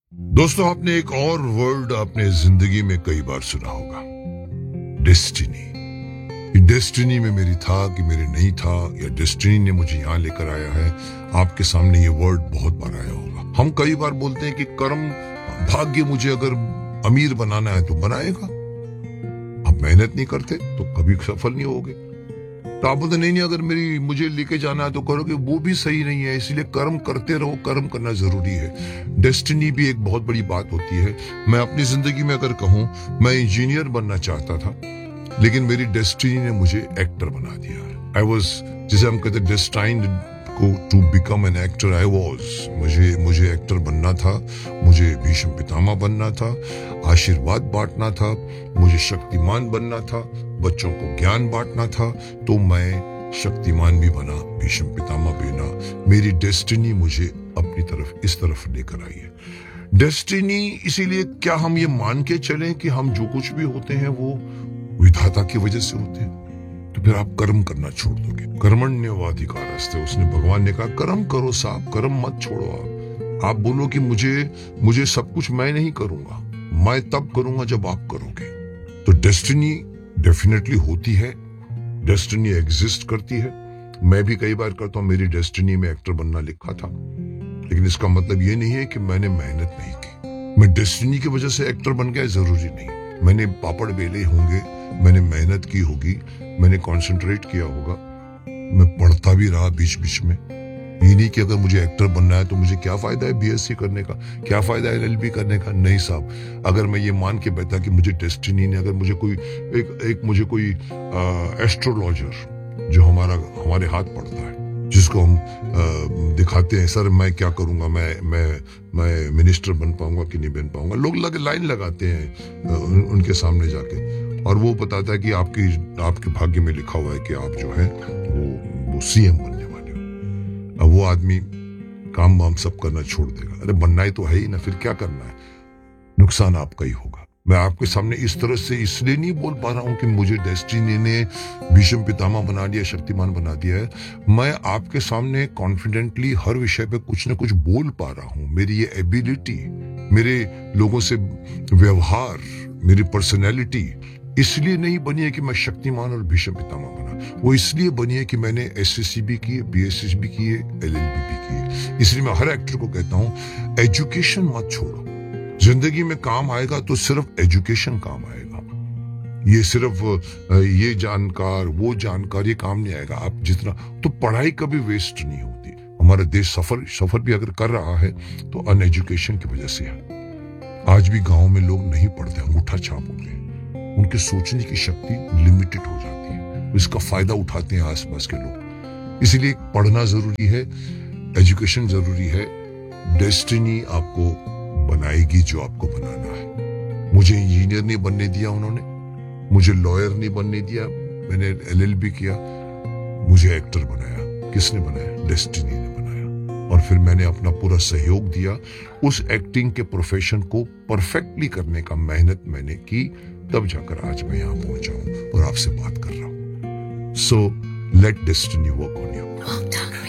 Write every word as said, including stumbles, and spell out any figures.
दोस्तों, आपने एक और वर्ड अपने जिंदगी में कई बार सुना होगा, डेस्टिनी। डेस्टिनी में मेरी था कि मेरे नहीं था, या डेस्टिनी ने मुझे यहां लेकर आया है। आपके सामने ये वर्ड बहुत बार आया होगा। हम कई बार बोलते हैं कि कर्म, भाग्य मुझे अगर अमीर बनाना है तो बनाएगा। आप मेहनत नहीं करते तो कभी सफल नहीं होगे। तो आप बोलते नहीं नहीं अगर मेरी मुझे लेके जाना है तो करोगे, वो भी सही नहीं है। इसलिए कर्म करते रहो, कर्म करना जरूरी है। डेस्टिनी भी एक बहुत बड़ी बात होती है। मैं अपनी जिंदगी में अगर कहूं, मैं इंजीनियर बनना चाहता था, लेकिन मेरी डेस्टिनी ने मुझे एक्टर बना दिया। आई वॉज, जिसे हम कहते destined to become an actor. I was, मुझे मुझे एक्टर बनना था, मुझे भीष्म पितामह बनना था, आशीर्वाद बांटना था, मुझे शक्तिमान बनना था, बच्चों को ज्ञान बांटना था। तो मैं शक्तिमान भी बना, भीष्म पितामह भी बना। मेरी डेस्टिनी मुझे अपनी तरफ, इस तरफ लेकर आई है। डेस्टिनी, इसीलिए क्या हम ये मान के चलें कि हम जो कुछ भी होते हैं वो विधाता की वजह से होते हैं? तो फिर आप कर्म करना छोड़ दोगे। कर्मण्येवाधिकारस्ते, उसने, भगवान ने कहा कर्म करो साहब, कर्म मत छोड़ो। आप आप बोलो कि मुझे मुझे सब कुछ मैं नहीं करूंगा, मैं तब करूंगा जब आप करोगे। तो डेस्टिनी डेफिनेटली होती है, डेस्टिनी एग्जिस्ट करती है। मैं भी कई बार करता हूं, मेरी डेस्टिनी में एक्टर बनना लिखा था, लेकिन इसका मतलब ये नहीं है कि मैंने मेहनत नहीं की। मैं डेस्टिनी की वजह से एक्टर बन गया, जरूरी नहीं। मैंने पापड़ बेले होंगे, मैंने मेहनत की होगी, मैंने कंसंट्रेट किया होगा, मैं पढ़ता भी रहा बीच बीच में। ये नहीं कि अगर मुझे एक्टर बनना है तो मुझे क्या फायदा है बीएससी करने का, क्या फायदा है एलएलबी करने का। नहीं साहब, अगर मैं ये मान के बैठा कि मुझे डेस्टिनी ने, अगर मुझे कोई एक, एक मुझे कोई एस्ट्रोलॉजर जो हमारा हमारे हाथ पड़ता है, जिसको हम आ, दिखाते हैं, सर मैं क्या करूंगा, मैं मैं मैं मिनिस्टर बन पाऊंगा कि नहीं बन पाऊंगा। लोग लग, लाइन लगाते हैं उन, उनके सामने जाके, और वो बताता है कि आपकी आपके भाग्य में लिखा हुआ है कि आप जो है वो वो सीएम बनने वाले हो। अब वो आदमी काम वाम सब करना छोड़ देगा। अरे बनना ही तो है ही ना, फिर क्या करना है? नुकसान आपका ही होगा। मैं आपके सामने इस तरह से इसलिए नहीं बोल पा रहा हूं कि मुझे डेस्टिनी ने भीष्म पितामह बना दिया, शक्तिमान बना दिया है। मैं आपके सामने कॉन्फिडेंटली हर विषय पे कुछ ना कुछ बोल पा रहा हूं। मेरी ये एबिलिटी, मेरे लोगों से व्यवहार, मेरी पर्सनैलिटी इसलिए नहीं बनी है कि मैं शक्तिमान और भीष्म पितामह बना। वो इसलिए बनी है कि मैंने एसएससी भी की है, बीएससी भी की है, एलएलबी भी की है। इसलिए मैं हर एक्टर को कहता हूं, एजुकेशन मत छोड़ो। जिंदगी में काम आएगा तो सिर्फ एजुकेशन काम आएगा। ये सिर्फ ये जानकार, वो जानकार, ये काम नहीं आएगा। आप जितना, तो पढ़ाई कभी वेस्ट नहीं होती। हमारा देश सफर सफर भी अगर कर रहा है तो अनएजुकेशन की वजह से है। आज भी गांव में लोग नहीं पढ़ते, अंगूठा छाप होते हैं। उनके सोचने की शक्ति लिमिटेड हो जाती है, इसका फायदा उठाते हैं आसपास के लोग। इसीलिए पढ़ना जरूरी है, एजुकेशन जरूरी है। डेस्टिनी आपको बनाएगी जो आपको बनाना है। मुझे इंजीनियर नहीं बनने दिया उन्होंने, मुझे लॉयर नहीं बनने दिया, मैंने एलएलबी किया, मुझे एक्टर बनाया। किसने बनाया? डेस्टिनी ने बनाया। और फिर मैंने अपना पूरा सहयोग दिया उस एक्टिंग के प्रोफेशन को परफेक्टली करने का। मेहनत मैंने की, तब जाकर आज मैं यहां पहुंचा हूं और आपसे बात कर रहा हूं। So let destiny work on you.